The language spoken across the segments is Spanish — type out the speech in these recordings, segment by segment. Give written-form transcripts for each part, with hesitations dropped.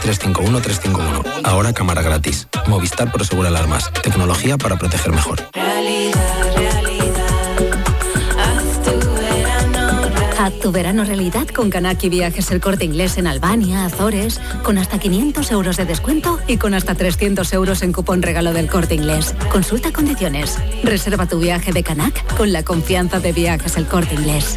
351-351. Ahora cámara gratis. Movistar Prosegura Alarmas. Tecnología para proteger mejor. Haz tu verano realidad con Canaki Viajes El Corte Inglés en Albania, Azores, con hasta 500 euros de descuento y con hasta 300 euros en cupón regalo del Corte Inglés. Consulta condiciones. Reserva tu viaje de Canac con la confianza de Viajes El Corte Inglés.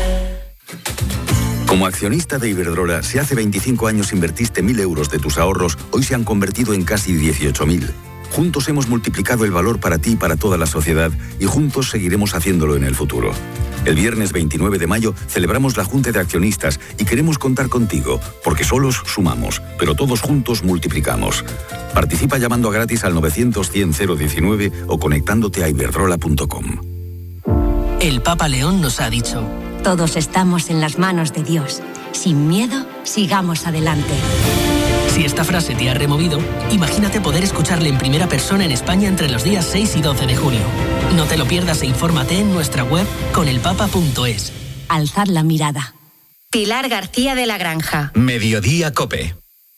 Como accionista de Iberdrola, si hace 25 años invertiste 1.000 euros de tus ahorros, hoy se han convertido en casi 18.000. Juntos hemos multiplicado el valor para ti y para toda la sociedad y juntos seguiremos haciéndolo en el futuro. El viernes 29 de mayo celebramos la Junta de Accionistas y queremos contar contigo, porque solos sumamos, pero todos juntos multiplicamos. Participa llamando a gratis al 900-100-019 o conectándote a iberdrola.com. El Papa León nos ha dicho: todos estamos en las manos de Dios. Sin miedo, sigamos adelante. Si esta frase te ha removido, imagínate poder escucharle en primera persona en España entre los días 6 y 12 de junio. No te lo pierdas e infórmate en nuestra web conelpapa.es. Alzad la mirada. Pilar García de la Granja. Mediodía COPE.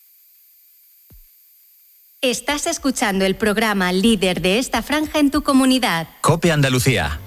Estás escuchando el programa líder de esta franja en tu comunidad. COPE Andalucía.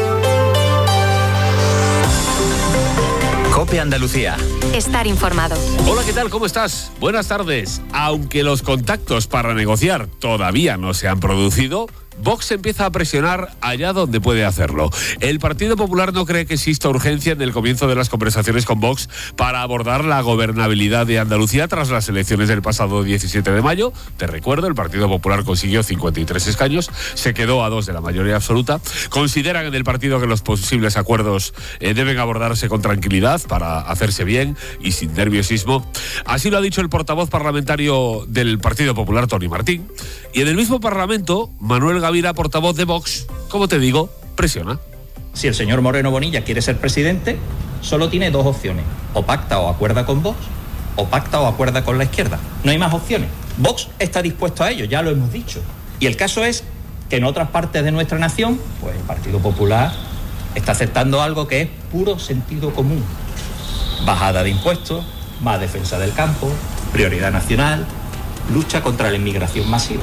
COPE Andalucía. Estar informado. Hola, ¿qué tal? ¿Cómo estás? Buenas tardes. Aunque los contactos para negociar todavía no se han producido, Vox empieza a presionar allá donde puede hacerlo. El Partido Popular no cree que exista urgencia en el comienzo de las conversaciones con Vox para abordar la gobernabilidad de Andalucía tras las elecciones del pasado 17 de mayo. Te recuerdo, el Partido Popular consiguió 53 escaños, se quedó a 2 de la mayoría absoluta. Consideran en el partido que los posibles acuerdos deben abordarse con tranquilidad para hacerse bien y sin nerviosismo. Así lo ha dicho el portavoz parlamentario del Partido Popular, Tony Martín. Y en el mismo Parlamento, Manuel Gavira, portavoz de Vox, como te digo, presiona. Si el señor Moreno Bonilla quiere ser presidente, solo tiene dos opciones: o pacta o acuerda con Vox, o pacta o acuerda con la izquierda. No hay más opciones. Vox está dispuesto a ello, ya lo hemos dicho. Y el caso es que en otras partes de nuestra nación, pues el Partido Popular está aceptando algo que es puro sentido común. Bajada de impuestos, más defensa del campo, prioridad nacional, lucha contra la inmigración masiva.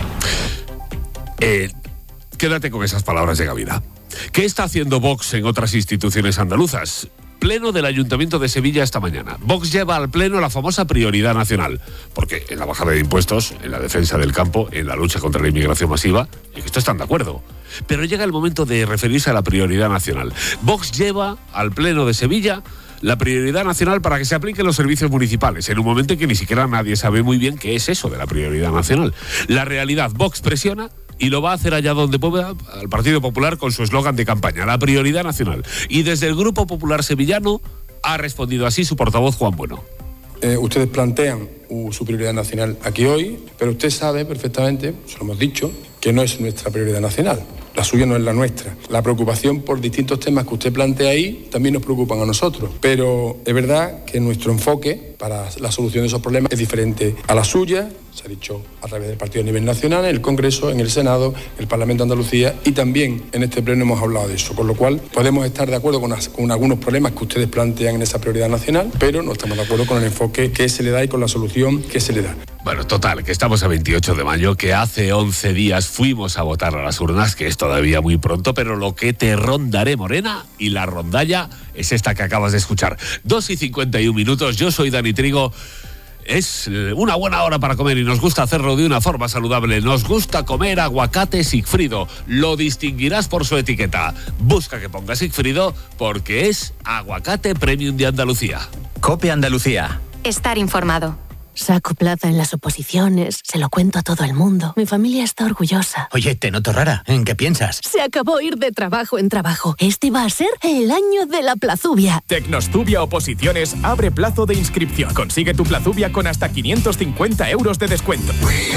Quédate con esas palabras de Gavira. ¿Qué está haciendo Vox en otras instituciones andaluzas? Pleno del Ayuntamiento de Sevilla esta mañana. Vox lleva al Pleno la famosa prioridad nacional, porque en la bajada de impuestos, en la defensa del campo, en la lucha contra la inmigración masiva, en esto están de acuerdo. Pero llega el momento de referirse a la prioridad nacional. Vox lleva al Pleno de Sevilla la prioridad nacional para que se apliquen los servicios municipales, en un momento en que ni siquiera nadie sabe muy bien qué es eso de la prioridad nacional. La realidad, Vox presiona y lo va a hacer allá donde pueda al Partido Popular con su eslogan de campaña, la prioridad nacional. Y desde el Grupo Popular Sevillano ha respondido así su portavoz Juan Bueno. Ustedes plantean su prioridad nacional aquí hoy, pero usted sabe perfectamente, se lo hemos dicho, que no es nuestra prioridad nacional. La suya no es la nuestra. La preocupación por distintos temas que usted plantea ahí también nos preocupan a nosotros. Pero es verdad que nuestro enfoque para la solución de esos problemas es diferente a la suya. Se ha dicho a través del partido a nivel nacional, en el Congreso, en el Senado, el Parlamento de Andalucía, y también en este pleno hemos hablado de eso. Con lo cual podemos estar de acuerdo con algunos problemas que ustedes plantean en esa prioridad nacional, pero no estamos de acuerdo con el enfoque que se le da y con la solución que se le da. Bueno, total, que estamos a 28 de mayo, que hace 11 días fuimos a votar a las urnas, que es todavía muy pronto, pero lo que te rondaré, Morena, y la rondalla es esta que acabas de escuchar. 2:51, yo soy Dani Trigo. Es una buena hora para comer y nos gusta hacerlo de una forma saludable. Nos gusta comer aguacate Sigfrido. Lo distinguirás por su etiqueta. Busca que ponga Sigfrido porque es aguacate premium de Andalucía. COPE Andalucía. Estar informado. Saco plaza en las oposiciones, se lo cuento a todo el mundo. Mi familia está orgullosa. Oye, te noto rara. ¿En qué piensas? Se acabó ir de trabajo en trabajo. Este va a ser el año de la plazubia. Tecnostubia Oposiciones abre plazo de inscripción. Consigue tu plazubia con hasta 550 euros de descuento.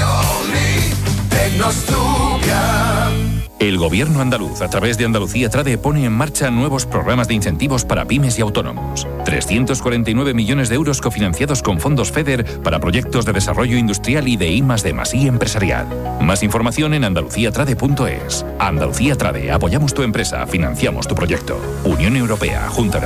El Gobierno andaluz, a través de Andalucía Trade, pone en marcha nuevos programas de incentivos para pymes y autónomos. 349 millones de euros cofinanciados con fondos FEDER para proyectos de desarrollo industrial y de I+D+I empresarial. Más información en andaluciatrade.es. Andalucía Trade, apoyamos tu empresa, financiamos tu proyecto. Unión Europea, Junta de